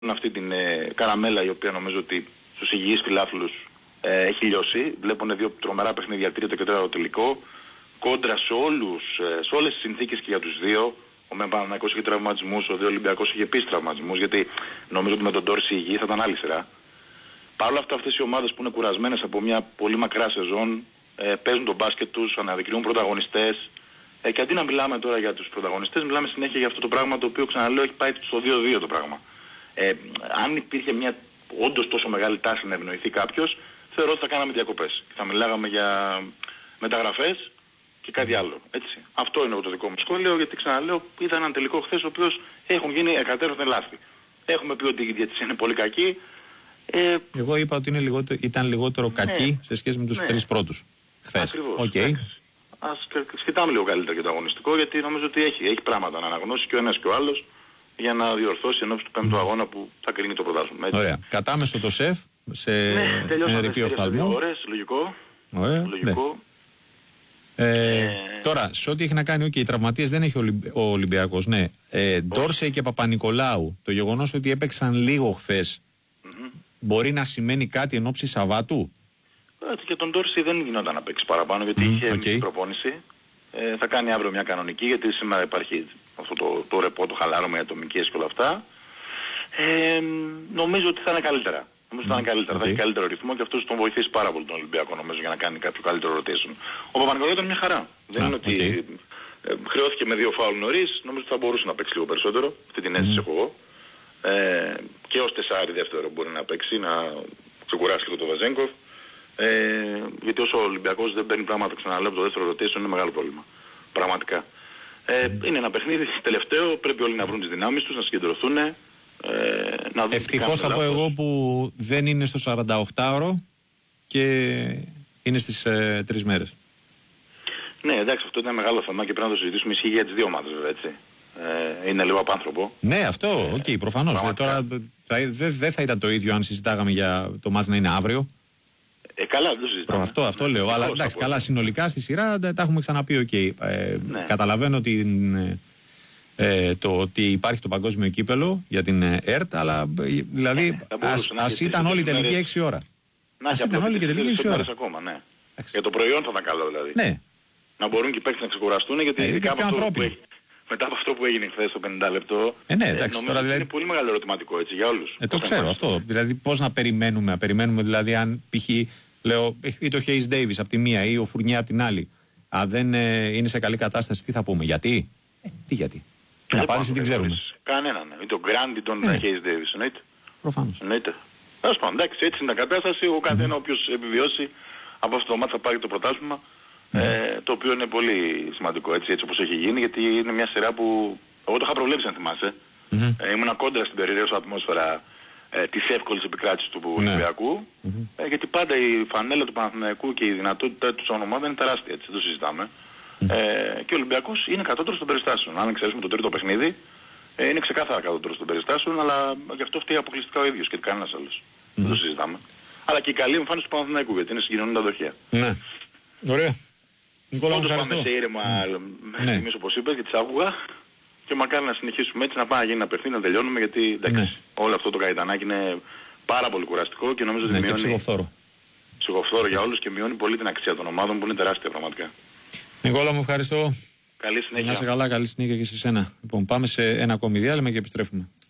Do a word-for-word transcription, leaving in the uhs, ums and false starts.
αυτή την ε, καραμέλα η οποία νομίζω ότι στους υγιείς φιλάθλους ε, έχει λιώσει. Βλέπουν δύο τρομερά παιχνίδια, τρίτο και τέταρτο τελικό. Κόντρα σε, όλους, ε, σε όλες τις συνθήκες και για τους δύο. Ο Μεν Παναθηναϊκός είχε τραυματισμούς, ο Δε Ολυμπιακός είχε επίσης τραυματισμούς, γιατί νομίζω ότι με τον Ντόρση υγιή θα ήταν άλλη σειρά. Παρ' όλα αυτά, αυτές οι ομάδες που είναι κουρασμένες από μια πολύ μακρά σεζόν ε, παίζουν τον μπάσκετ τους, αναδεικνύουν πρωταγωνιστές. Ε, και αντί να μιλάμε τώρα για τους πρωταγωνιστές, μιλάμε συνέχεια για αυτό το πράγμα το οποίο, ξαναλέω, έχει πάει στο δύο δύο το πράγμα. Ε, αν υπήρχε μια όντως τόσο μεγάλη τάση να ευνοηθεί κάποιος, θεωρώ ότι θα κάναμε διακοπές. Θα μιλάγαμε για μεταγραφές και κάτι άλλο. Έτσι. Αυτό είναι το δικό μου σχόλιο, γιατί ξαναλέω, είδα έναν τελικό χθες ο οποίος έχουν γίνει εκατέρωθεν λάθη. Έχουμε πει ότι η διαιτησία είναι πολύ κακή. Ε, Εγώ είπα ότι είναι λιγότερο, ήταν λιγότερο ναι, κακή σε σχέση με τους ναι. τρεις πρώτους χθες. Ακριβώς. Okay. Ας σκεφτάμε λίγο καλύτερα και το αγωνιστικό, γιατί νομίζω ότι έχει, έχει πράγματα να αναγνώσει και ο ένας και ο άλλος για να διορθώσει ενώπιση του πέμπτου mm. αγώνα που θα κρίνει το πρωτάθλημα. Ωραία. Κατάμεσο το ΣΕΦ σε ναι, ενεργή οφθαλμού. Ώρες, λογικό. Ωραία. Λογικό. Ε, ε, τώρα, σε ό,τι έχει να κάνει, okay, οι τραυματίες δεν έχει ο Ολυμπιακός. Ναι. Ε, Ντόρσεϊ και Παπα-Νικολάου. Το γεγονός ότι έπαιξαν λίγο χθες mm-hmm. μπορεί να σημαίνει κάτι εν ώψη Σαββάτου. Έτσι, και τον Ντόρσεϊ δεν γινόταν να παίξει παραπάνω, γιατί mm, είχε okay. προπόνηση. Ε, θα κάνει αύριο μια κανονική, γιατί σήμερα υπάρχει αυτό το, το ρεπό, το χαλάρωμα, οι ατομικές και όλα αυτά. Ε, νομίζω ότι θα είναι καλύτερα. Νομίζω ότι θα είναι καλύτερα. Okay. Θα έχει καλύτερο ρυθμό και αυτός τον βοηθήσει πάρα πολύ τον Ολυμπιακό, νομίζω, για να κάνει κάποιο καλύτερο rotation. Ο Παπα-Νικολάου ήταν μια χαρά. Δεν ah, είναι ότι okay. ε, χρεώθηκε με δύο φάουλ νωρίς, νομίζω ότι θα μπορούσε να παίξει λίγο περισσότερο. Αυτή την αίσθηση mm. έχω εγώ. Ε, και ως τεσσάρι δεύτερο μπορεί να παίξει, να ξεκουράσει λίγο το Βαζέγκοφ. Ε, γιατί όσο ο Ολυμπιακός δεν παίρνει πράγματα, ξαναλέω, από το δεύτερο rotation είναι μεγάλο πρόβλημα. Πραγματικά. Ε, mm. Είναι ένα παιχνίδι τελευταίο, πρέπει όλοι να βρουν τις δυνάμεις τους, να συγκεντρωθούν. Ε, Ευτυχώς θα πω εγώ που δεν είναι στο σαρανταοκτάωρο και είναι στις ε, τρεις μέρες. Ναι, εντάξει, αυτό είναι μεγάλο θέμα και πρέπει να το συζητήσουμε. Ισχύει για τις δύο ομάδες, βέβαια, έτσι. Ε, είναι λίγο απάνθρωπο. Ναι, αυτό, οκ, okay, προφανώς. Ε, τώρα δεν δε θα ήταν το ίδιο αν συζητάγαμε για το μάτς να είναι αύριο. Ε, καλά, δεν το συζητάμε. Αυτό, αυτό ναι, λέω. Αλλά εντάξει, καλά, συνολικά στη σειρά τα έχουμε ξαναπεί. Okay. Ε, ναι. Καταλαβαίνω την, ε, το ότι υπάρχει το παγκόσμιο κύπελο για την ΕΡΤ, αλλά δηλαδή ναι, ας, ας ήταν όλη η τελική έξι ώρα. Να, ας ήταν όλη η τελική έξι ώρα. Ακόμα, ναι. Για το προϊόν θα ήταν καλό δηλαδή. Ναι. Να μπορούν και οι παίκτες να ξεκουραστούν, γιατί ε, από αυτό που έχει, μετά από αυτό που έγινε χθες στο πενήντα λεπτό, ε, ναι, εντάξει, νομίζω τώρα, δηλαδή... είναι πολύ μεγάλο ερωτηματικό, έτσι, για όλους. Ε, το ξέρω αυτό. Δηλαδή πώς να περιμένουμε, να περιμένουμε δηλαδή αν π.χ. λέω ή το Hayes Davis από τη μία ή ο Φουρνιέ από την άλλη, αν δεν ε, είναι σε καλή κατάσταση, τι θα πούμε, γιατί, ε, τι γιατί. Την απάντηση την ξέρουμε. Κανέναν, ναι. Ή τον Grant ή τον Hayes Davis, εννοείται. Προφανώς. Εννοείται. Τέλος πάντων, εντάξει, έτσι είναι η κατάσταση, ο καθένα όποιος επιβιώσει από αυτό το μάτι θα πάρει το πρωτάθλημα. Mm. Ε, το οποίο είναι πολύ σημαντικό, έτσι, έτσι όπως έχει γίνει, γιατί είναι μια σειρά που εγώ το είχα προβλέψει, αν θυμάσαι. Mm-hmm. Ε, ήμουνα κόντρα στην περιραίωσα ατμόσφαιρα ε, της εύκολης επικράτησης του mm. Ολυμπιακού. Mm-hmm. Ε, γιατί πάντα η φανέλα του Παναθηναϊκού και η δυνατότητα του σαν ομάδα είναι τεράστια, έτσι, δεν το συζητάμε. Mm. Ε, και ο Ολυμπιακός είναι κατώτερος των περιστάσεων. Αν εξαιρέσουμε το τρίτο παιχνίδι, ε, είναι ξεκάθαρα κατώτερος των περιστάσεων, αλλά γι' αυτό φταίει αποκλειστικά ο ίδιος και κανένας άλλος. Mm. Δεν το συζητάμε. Αλλά και η καλή εμφάνιση του Παναθηναϊκού, γιατί είναι συγκοινωνούν τα δοχεία. Ναι. Ωραία. Νικόλα, όντως πάμε σε ήρεμα ναι. στιγμές, όπως είπες, και τις άκουγα, και μακάρι να συνεχίσουμε έτσι, να πάμε να γίνει ένα παιχνίδι, να τελειώνουμε, γιατί εντάξει, ναι. όλο αυτό το καϊτανάκι είναι πάρα πολύ κουραστικό και νομίζω ότι ναι, μειώνει ψυχοφθόρο. ψυχοφθόρο για όλους και μειώνει πολύ την αξία των ομάδων που είναι τεράστια πραγματικά. Νικόλα, μου ευχαριστώ. Καλή συνέχεια. Να είσαι καλά, καλή συνέχεια και σε σένα. Λοιπόν, πάμε σε ένα ακόμη διάλειμμα και επιστρέφουμε.